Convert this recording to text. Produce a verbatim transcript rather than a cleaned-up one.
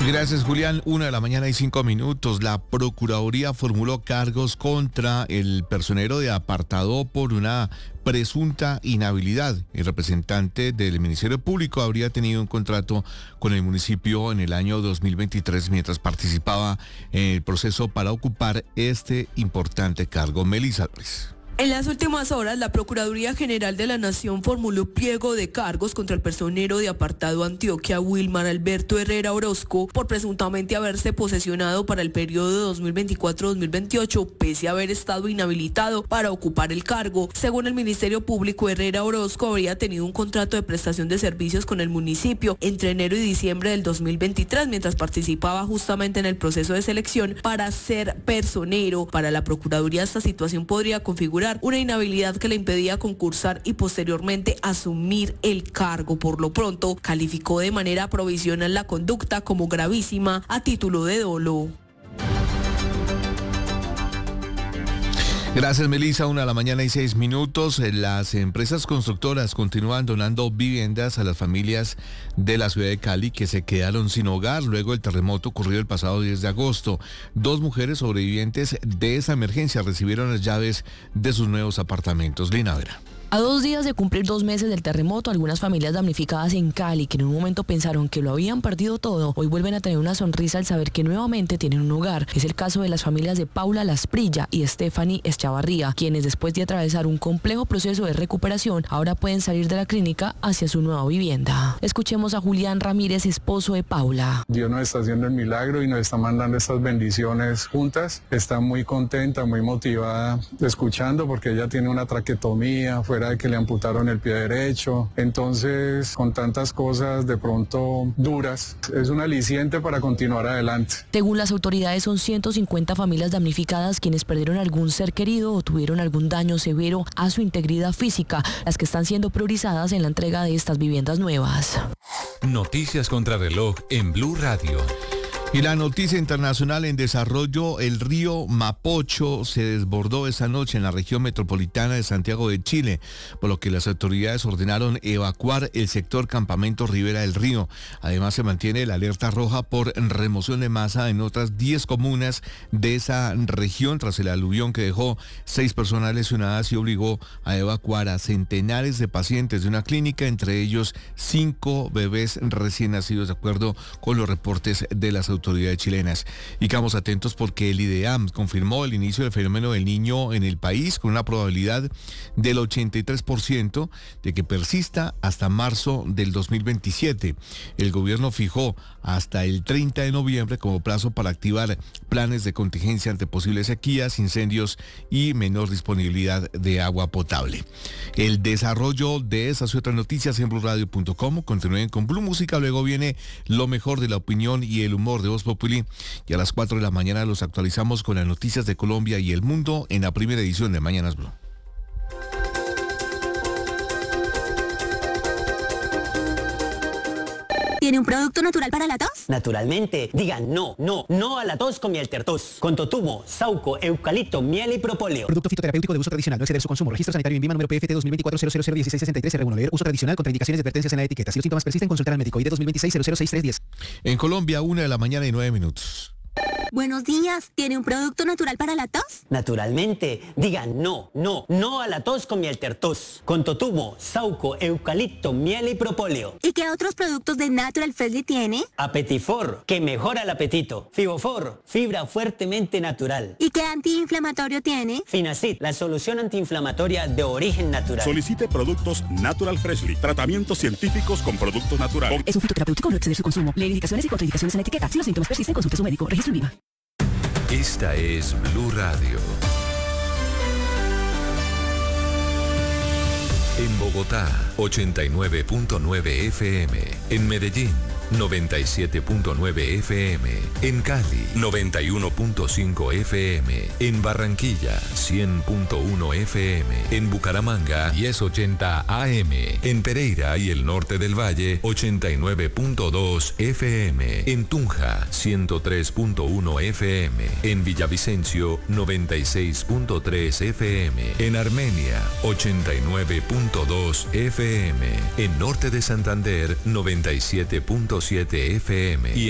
Gracias, Julián. Una de la mañana y cinco minutos. La Procuraduría formuló cargos contra el personero de Apartadó por una presunta inhabilidad. El representante del Ministerio Público habría tenido un contrato con el municipio en el año dos mil veintitrés mientras participaba en el proceso para ocupar este importante cargo. Melissa Álvarez. En las últimas horas, la Procuraduría General de la Nación formuló pliego de cargos contra el personero de Apartado Antioquia, Wilmar Alberto Herrera Orozco, por presuntamente haberse posesionado para el periodo dos mil veinticuatro a dos mil veintiocho, pese a haber estado inhabilitado para ocupar el cargo. Según el Ministerio Público, Herrera Orozco habría tenido un contrato de prestación de servicios con el municipio entre enero y diciembre del dos mil veintitrés, mientras participaba justamente en el proceso de selección para ser personero. Para la Procuraduría, esta situación podría configurar una inhabilidad que le impedía concursar y posteriormente asumir el cargo. Por lo pronto, calificó de manera provisional la conducta como gravísima a título de dolo. Gracias, Melissa. Una de la mañana y seis minutos. Las empresas constructoras continúan donando viviendas a las familias de la ciudad de Cali que se quedaron sin hogar luego del terremoto ocurrido el pasado diez de agosto. Dos mujeres sobrevivientes de esa emergencia recibieron las llaves de sus nuevos apartamentos. Lina Vera. A dos días de cumplir dos meses del terremoto, algunas familias damnificadas en Cali, que en un momento pensaron que lo habían perdido todo, hoy vuelven a tener una sonrisa al saber que nuevamente tienen un hogar. Es el caso de las familias de Paula Lasprilla y Stephanie Echavarría, quienes después de atravesar un complejo proceso de recuperación, ahora pueden salir de la clínica hacia su nueva vivienda. Escuchemos a Julián Ramírez, esposo de Paula. Dios nos está haciendo el milagro y nos está mandando estas bendiciones juntas. Está muy contenta, muy motivada escuchando porque ella tiene una traquetomía, fuera de que le amputaron el pie derecho. Entonces, con tantas cosas de pronto duras, es un aliciente para continuar adelante. Según las autoridades, son ciento cincuenta familias damnificadas quienes perdieron algún ser querido o tuvieron algún daño severo a su integridad física, las que están siendo priorizadas en la entrega de estas viviendas nuevas. Noticias contra reloj en Blue Radio. Y la noticia internacional en desarrollo: el río Mapocho se desbordó esta noche en la región metropolitana de Santiago de Chile, por lo que las autoridades ordenaron evacuar el sector Campamento Ribera del Río. Además, se mantiene la alerta roja por remoción de masa en otras diez comunas de esa región tras el aluvión que dejó seis personas lesionadas y obligó a evacuar a centenares de pacientes de una clínica, entre ellos cinco bebés recién nacidos, de acuerdo con los reportes de las autoridades. autoridades chilenas. Y quedamos atentos porque el IDEAM confirmó el inicio del fenómeno del Niño en el país con una probabilidad del ochenta y tres por ciento de que persista hasta marzo del dos mil veintisiete. El gobierno fijó hasta el treinta de noviembre como plazo para activar planes de contingencia ante posibles sequías, incendios y menor disponibilidad de agua potable. El desarrollo de esas y otras noticias en blue radio punto com. Continúen con Blue Música, luego viene lo mejor de la opinión y el humor de Voz Populi, y a las cuatro de la mañana los actualizamos con las noticias de Colombia y el mundo en la primera edición de Mañanas Blue. ¿Tiene un producto natural para la tos? Naturalmente. Digan no, no, no a la tos con miel tertos. Con totumo, sauco, eucalipto, miel y propóleo. Producto fitoterapéutico de uso tradicional. No exceder su consumo. Registro sanitario en INVIMA número P F T dos mil veinticuatro cero cero cero dieciséis sesenta y tres R uno. Leer uso tradicional. Contraindicaciones y advertencias en la etiqueta. Si los síntomas persisten, consultar al médico. I D dos mil veintiséis cero cero seis tres diez. En Colombia, una de la mañana y nueve minutos. Buenos días. ¿Tiene un producto natural para la tos? Naturalmente. Digan no, no, no a la tos con miel tertos. Con totumo, sauco, eucalipto, miel y propóleo. ¿Y qué otros productos de Natural Freshly tiene? Apetifor, que mejora el apetito. Fibofor, fibra fuertemente natural. ¿Y qué antiinflamatorio tiene? Finacid, la solución antiinflamatoria de origen natural. Solicite productos Natural Freshly. Tratamientos científicos con productos naturales. Es un fitoterapéutico, no exceder su consumo. Leer indicaciones y contraindicaciones en la etiqueta. Si los síntomas persisten, consulte a su médico. Registro INVIMA. Esta es Blue Radio. En Bogotá, ochenta y nueve punto nueve F M. En Medellín, noventa y siete punto nueve F M. En Cali, noventa y uno punto cinco F M. En Barranquilla, cien punto uno F M. En Bucaramanga, diez ochenta A M. En Pereira y el norte del Valle, ochenta y nueve punto dos F M. En Tunja, ciento tres punto uno F M. En Villavicencio, noventa y seis punto tres F M. En Armenia, ochenta y nueve punto dos F M. En norte de Santander, noventa y siete punto siete F M. Y